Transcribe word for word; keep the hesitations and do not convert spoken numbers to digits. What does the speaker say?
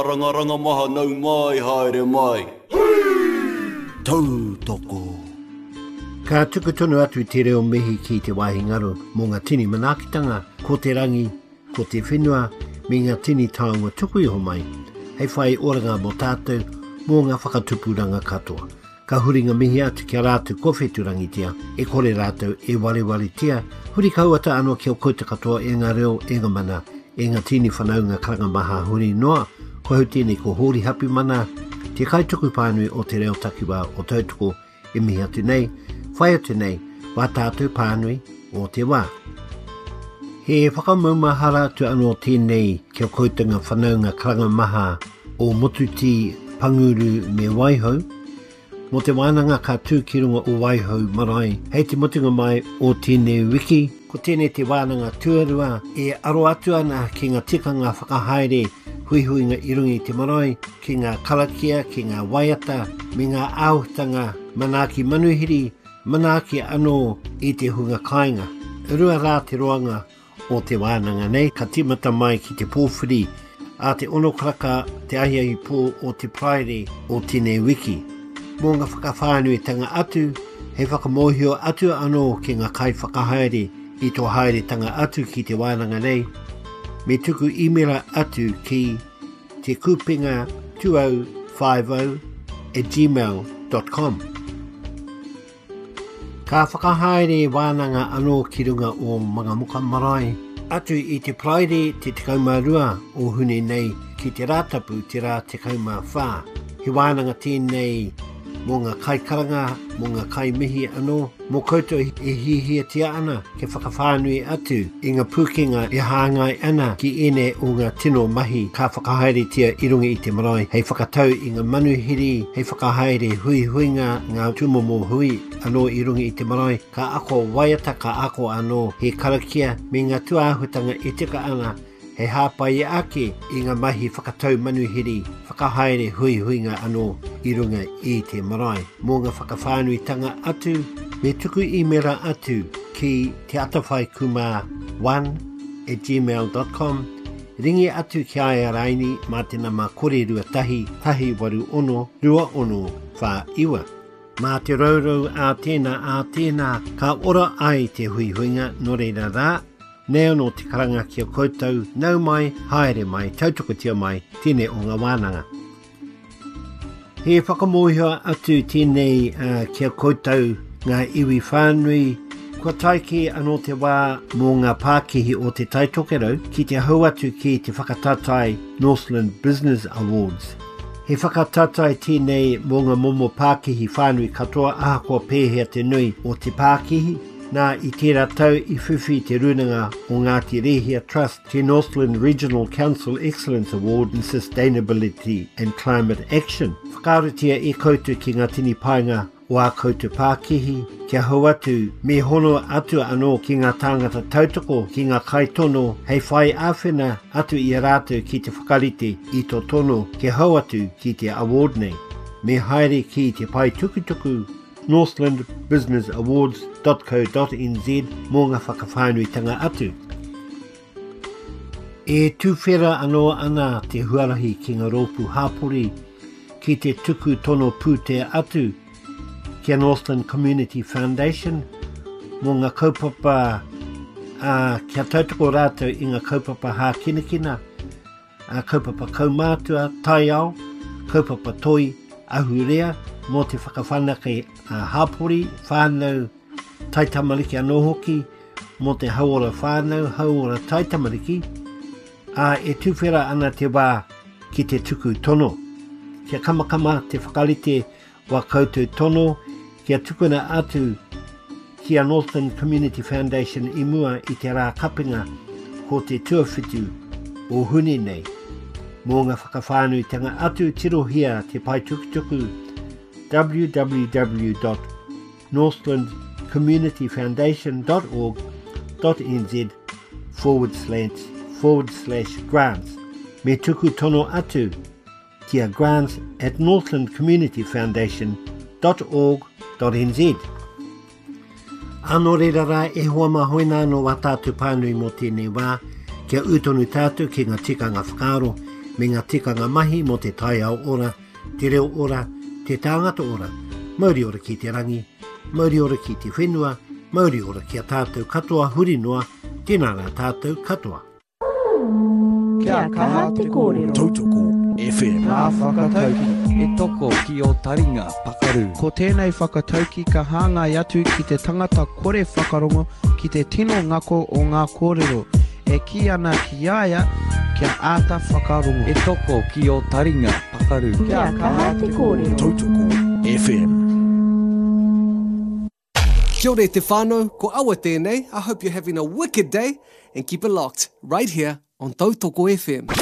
Rangaranga maha nau mai haere mai. Tau toko. Ka tuku tonu atu I te reo mihi ki te wāhi ngaro mō ngā tini manakitanga, ko te rangi, ko te whenua, me ngā tini taonga tuku iho mai. Hei whai oranga mō tātou mō ngā whakatupuranga katoa. Ka huringa mihi atu kia rātu kowheturangi tia, e kore rātou e wale wale tia, huri kauata anō kia kouta katoa e ngā reo e ngā mana, e ngā tini whanau ngā karanga maha huri noa, ko hau tēnei ko hori hapi mana, te kaituku pānui o te reo takiwa o tautuko e mihi atu nei, whai atu nei, wā tātou pānui o te wā. He whakamaumahara atu anō tēnei kia koutanga whanau ngā karanga maha o Motuti Panguru me Waihau, mo te wānanga ka tū ki runga o Waihau marae, hei te mutunga mai o tēnei wiki, ko tēnei te wānanga tuarua e aro atu ana ki ngā tikanga whakahaere hui hui ngā irungi te marae, ki ngā karakia, ki ngā waiata, me ngā āutanga, manaki manuhiri, manaki anō I te hunga kāinga. Rua rā te roanga o te wānanga nei, ka timata mai ki te pōwhiri, a te ono kraka te ahiahi pō o te praere o tēnei wiki. Mō ngā whakawhānuitanga atu, he whakamohio atu anō ki ngā kai whakahaere I tō haere tanga atu ki te wānanga nei, me tuku imera atu ki te kupinga two oh five oh at gmail dot com. Ka whakahaere wānanga anō ki runga o mga muka marae, atu I te praere te tekauma rua o hune nei ki te rātapu te rā tekauma whā. He wānanga tēnei mō ngā kai karanga, mō ngā kai mihi anō, mō koutou e hihia tia ana ke whakawhānui atu I ngā pūkenga e hāngai ana ki ene o ngā tino mahi ka whakahaere tia I runga I te marae, hei whakatau I ngā manuhiri, hei whakahaere hui huinga ngā tumomo hui anō I runga I te marae, ka ako waiata ka ako anō he karakia me ngā tuāhutanga e tika ana he hāpai ake I ngā mahi whakatau manuhiri, whakahaere hui huinga anō I runga I te marae. Mō ngā whakawhānuitanga atu, me tuku imera atu ki te atawhai kuma one at gmail dot com, ringi atu ki aia raini mā tēnā mā kore rua tahi, tahi waru ono, rua ono, whā iwa. Mā te raurau a tēnā a tēnā, ka ora ai te hui huinga no reira rā, neo no te karanga kia koutou, nau mai, haere mai, tautoko tia mai, tēnei o ngā wānanga. He whakamohia atu tēnei uh, kia koutou ngā iwi whānui, kua taiki anō te wā mō ngā pākihi o te taitokerau ki te hau atu ki te whakatatai Northland Business Awards. He whakatatai tēnei mō ngā momo pākihi whānui katoa ahakoa pēhea te nui o te pākihi, nā I tērā tau I whiwhi te runanga o Ngāti Rehia Trust te Northland Regional Council Excellence Award in Sustainability and Climate Action. Whakaratia e koutou ki ngā tini painga o a koutou Pākihi, kia hau atu me hono atu anō ki ngā tāngata tautoko ki ngā kaitono, hei whai āwhena atu I a rātou ki te whakarite I tō tono, kia hau atu ki te award nei. Me haere ki te pai tukutuku northland business awards dot co dot n z mō ngā whakawhānuitanga atu. E tūwhera anō ana te huarahi ki ngā rōpu hāpori ki te tuku tono pūtea atu kia Northland Community Foundation mō ngā kaupapa uh, kia tautoko rātou I ngā kaupapa hā kinakina, uh, kaupapa kaumātua, tai ao, kaupapa toi, ahurea, mō te whakawhanake uh, hāpori, whānau, taitamariki anō hoki, mō te hauora whānau, hauora taitamariki, a uh, e tūwhera ana te wā ki te tuku tono. Kia kamakama te whakarite wā koutou tono, kia tukuna atu kia Northland Community Foundation I mua I te rā kapinga ko te tuawhitu o huni nei. Mō ngā whakawhānuitanga atu tirohia te pai tukutuku w w w dot northland community foundation dot org dot n z forward slash forward slash grants. Me tuku tono atu kia grants at northland community foundation dot org dot n z. Anō reira rā e hoa mahoina no wā tātou pānui mō tēnei wā, kia utonu tātou ki ngā tikanga whakaaro, me ngā tikanga mahi mo te tai au ora, te reo ora, te tāngata ora, mauri ora ki te rangi, mauri ora ki te whenua, mauri ora ki a tātou katoa huri noa, tēnā rā tātou katoa. Kia kaha te kōrero. Tautoko F M. Nā whakatauki. E toko ki o taringa pakaru. Ko tēnei whakatauki ka hāngai atu ki te tangata kore whakarongo ki te tino ngako o ngā kōrero. E ki ana ki aia kia āta whakarongo. E toko ki o taringa pakaru. Kia kaha te kōrero. Tautoko F M. Kia ora te whānau, ko awa tēnei. I hope you're having a wicked day and keep it locked right here on Tautoko F M.